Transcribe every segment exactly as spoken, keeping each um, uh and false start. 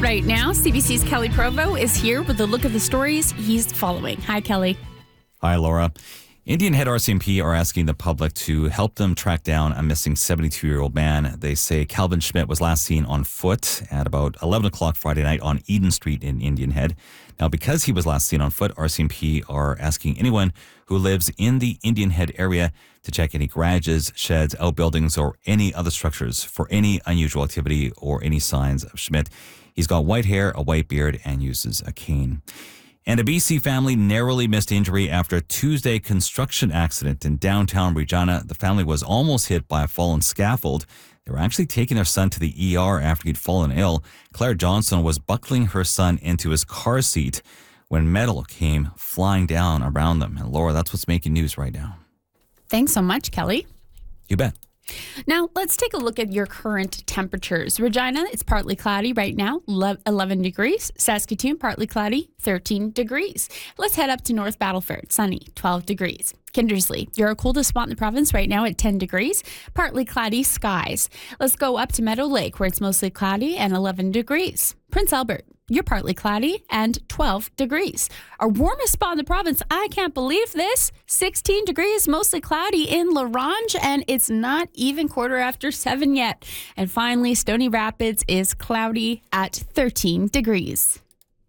right now. C B C's Kelly Provo is here with a look at the stories he's following. Hi, Kelly. Hi, Laura. Indian Head R C M P are asking the public to help them track down a missing seventy-two-year-old man. They say Calvin Schmidt was last seen on foot at about eleven o'clock Friday night on Eden Street in Indian Head. Now, because he was last seen on foot, R C M P are asking anyone who lives in the Indian Head area to check any garages, sheds, outbuildings, or any other structures for any unusual activity or any signs of Schmidt. He's got white hair, a white beard, and uses a cane. And a B C family narrowly missed injury after a Tuesday construction accident in downtown Regina. The family was almost hit by a fallen scaffold. They were actually taking their son to the E R after he'd fallen ill. Claire Johnson was buckling her son into his car seat when metal came flying down around them. And Laura, that's what's making news right now. Thanks so much, Kelly. You bet. Now, let's take a look at your current temperatures. Regina, it's partly cloudy right now, eleven degrees. Saskatoon, partly cloudy, thirteen degrees. Let's head up to North Battleford, sunny, twelve degrees. Kindersley, your coldest spot in the province right now at ten degrees, partly cloudy skies. Let's go up to Meadow Lake, where it's mostly cloudy and eleven degrees. Prince Albert, you're partly cloudy and twelve degrees. Our warmest spot in the province, I can't believe this, sixteen degrees, mostly cloudy in La Ronge, and it's not even quarter after seven yet. And finally, Stony Rapids is cloudy at thirteen degrees.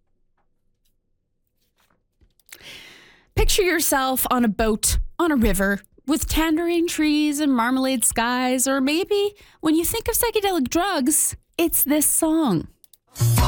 Picture yourself on a boat on a river with tangerine trees and marmalade skies, or maybe when you think of psychedelic drugs, it's this song.